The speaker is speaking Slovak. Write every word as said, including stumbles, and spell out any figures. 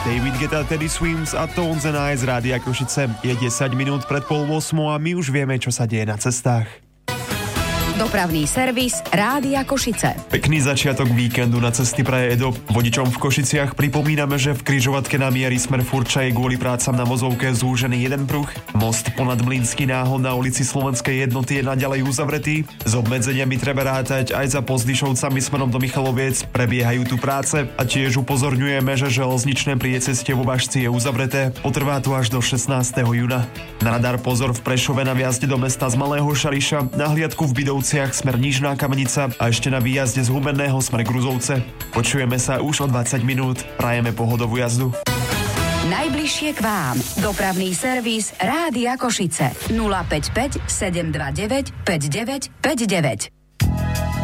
David Guetta, Teddy Swims a Tones and I z Rádia Košice. Je desať minút pred pol ôsmou a my už vieme, čo sa deje na cestách. Dopravný servis Rádia Košice. Pekný začiatok víkendu na cesty pre Edo. Vodičom v Košiciach pripomíname, že v križovatke na Miery smer Furča je kvôli prácam na vozovke zúžený jeden pruh. Most ponad Mlynský náhod na ulici Slovenskej jednoty je naďalej uzavretý. S obmedzeniami treba rátať aj za Pozdyšovcami smerom do Michaloviec. Prebiehajú tu práce a tiež upozorňujeme, že železničné priecestie vo Bašci je uzavreté. Potrvá tu až do šestnásteho júna. Na radar pozor v Prešove na viazde do mesta z Malého Šariša, na hliadku v Bidovciach smer Nižná Kamenica a ešte na výjazde z Humenného smer Gruzovce. Počujeme sa už o dvadsať minút. Prajeme pohodovú jazdu. Najbližšie k vám. Dopravný servis Rádia Košice. nula päť päť sedem dva deväť päť deväť päť deväť.